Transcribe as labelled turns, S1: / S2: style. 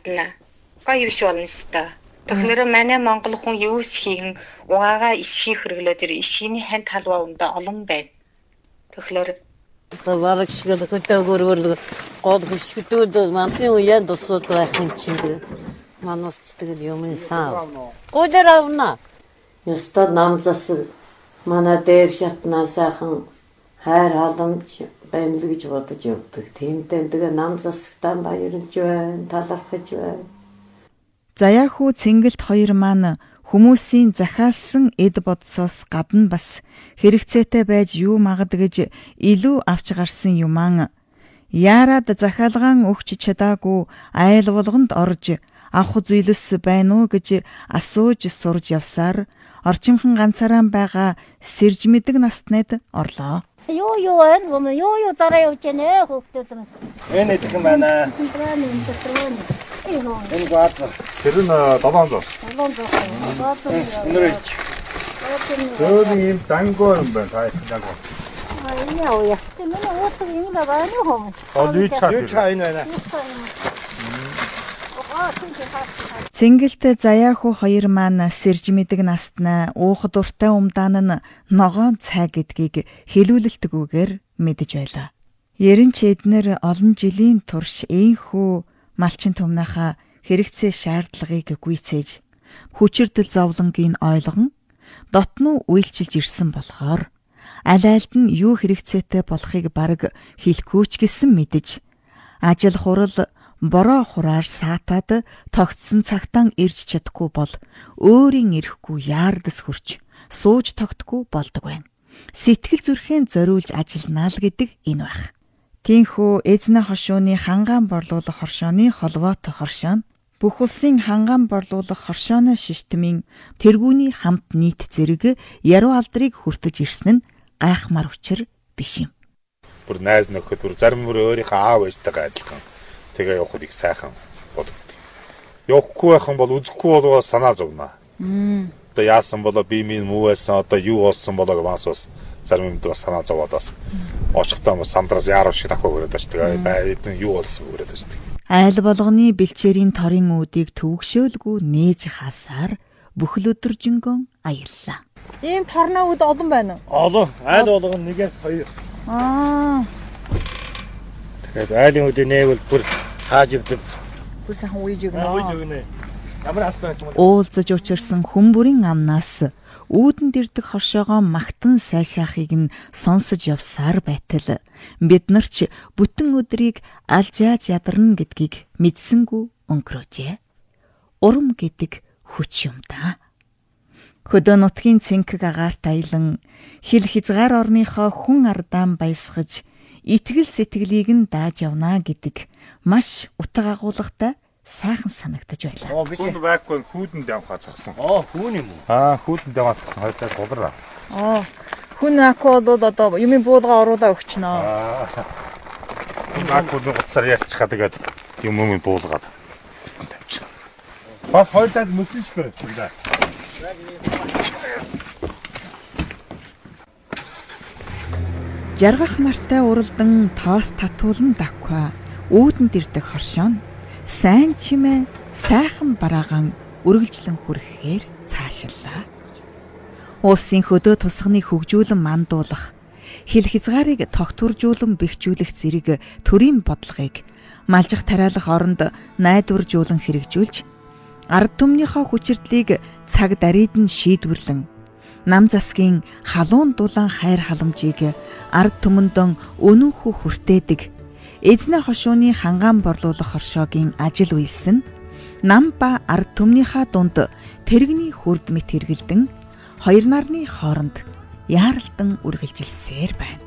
S1: гадна. Гоё биш болно шүү дээ. Тэгэхээр манай монгол хүн юу хийгэн угаагаа ишхий хэрэглээд ир ишхийний хань талбай өндө олон байна. Тэгэхээр
S2: бараг шиг л хөтөөгөр гол хөшгдүүд мансын уян дусууд байх юм чинь манус тэгэл юм саа. Гойдэр авна. Яста нам засаг манай дээр шатнаа сайхан хайр халамж байна л гэж бодож явдаг. Тиймдээ тэгээ нам засагтаа баярлж байна, талархаж байна.
S3: Заяахуу Цэнгэлт хоёр маань хүмүүсийн захиалсан эд бодсоос гадна бас хэрэгцээтэй байж юу магад гэж илүү авч гарсан юман яарад захиалгаан өгч чадаагүй айл болгонд орж авах зүйлс байна уу гэж асууж сурж явсаар орчимхон ганцаараа байгаа сэрж мэдэг настнад орлоо.
S4: Юу байна? Юу дараа явж байна хөөхдөд.
S5: Энэ идэх юм байна. Энэ гад. Тэр нь 700. 700. Нэрч. Төөний юм дангоо юм байна. Та их дангоо.
S4: Яа. Миний уутаг юм байна уу?
S5: Лүй чаа энэ байна.
S3: Цэнгэлт Заяахуу хоёр маань сэрж мэдэг настнаа уух дуртай умдаан нь ногоон цай гэдгийг хэлүүлэлтгүйгээр мэдэж байлаа. Ерэн ч эднэр олон жилийн турш ийхүү малчин түмнийхээ хэрэгцээ шаардлагыг гүйцээж хүчирдэл зовлонгийн ойлгон дотноо үйлчилж ирсэн болохоор аль альд нь юу хэрэгцээтэй болохыг бараг хэлэхүүч гэсэн мэдэж ажил хурал бороо хураар саатаад тогтсон цагтаа ирж чадахгүй бол өөрийн ирэхгүй яардас хөрч сууж тогтгүй болдог байна. Сэтгэл зүрхэн зориулж ажилланаа л гэдэг энэ байх. Тийхүү эзнэ хошууны хангаан борлуулах хоршооны холбоотой хоршоо нь бүх улсын хангаан борлуулах хоршооны шиштмийн тэргүүний хамт нийт зэрэг яруу алдрыг хүртэж ирсэн нь гайхмаар учир биш юм.
S5: Бүр найз нөхөд бүр зарим бүр өөрийнхөө аав ээжтэйгээ адилхан тэгээ явахд их сайхан бодогддог. Явахгүй байх юм бол үзэхгүй болоо санаа зовно. Одоо яасан болоо би минь муу байсан одоо юу болсон болоо гэмээс зарим юмд бас санаа зовоод бас очихтаа бас сандраас яарав шиг тахаа өрөөд очдөг. Эдэн юу болсон өрөөд очдөг.
S3: Айл болгоны бэлчээрийн торын үүдийг төвөгшөөлгүй нээж хасаар бүхэл өдөр жингон аяллаа.
S6: Ийм торноо үд олон байна уу?
S5: Олон. Айл болгоно нэгээ хоёр. Тэгээд айлын үдээ нээвэл бүр хааж өвдөв.
S6: Бүр сайхан уйж өгнө.
S5: Ямар хас байсан бэ?
S3: Уулзаж учирсан хүмүүрийн амнаас үүдэнд ирдэг хоршоогоо магтан сайшаахыг нь сонсож явсаар байтал бид нар ч бүтэн өдрийг алжааж ядарна гэдгийг мэдсэнгүй өнгөрөөжээ. Урам гэдэг хүч юм да. Хөдөө нутгийн цэнхэг агаарт аялан хил хязгаар орныхоо хүн ардаан баясгаж итгэл сэтгэлийг нь дааж явна гэдэг маш утга агуулгатай сайхан санагдаж байлаа.
S5: Хүнд байхгүй хүүдэнд явахаа зогсон.
S6: Хүүн юм уу?
S5: Хүүдэнд яваа зогсон хоёртаа гулраа.
S6: Хүн ако бол одоо юмын буулга оруулаа өгчнөө.
S5: Ако гоцсаар ярьчихаа тэгээд юм буулгаад тавьчих. Бас хоёртаа мөсөж барьчихлаа.
S3: Жаргах нартай уралдан тоос татуулан давхаа үүдэнд ирдэг хоршоо нь сайн чимээ сайхан бараагаан үргэлжлэн хүрэхээр цаашиллаа. Улсын хөдөө тусганыг хөгжүүлэн мандуулах, хил хязгаарыг тогтворжуулан бэхжүүлэх зэрэг төрийн бодлогыг малжих тариалах оронд найдваржуулан хэрэгжүүлж, ард түмнийхөө хүчирдлийг цаг дарид нь шийдвэрлэн, нам засгийн халуун дулаан хайр халамжийг ард түмэндэн өнөөхөө хүртээдэг эзнэ хошууны хангаан борлуулах хоршоогийн ажил үйлс нь нам ба ард түмнийхээ дунд тэрэгний хүрд мэт хэргэлдэн хоёр нарны хооронд яаралдан үргэлжилсээр байна.